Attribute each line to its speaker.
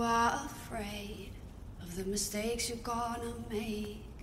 Speaker 1: are afraid of the mistakes you're gonna make.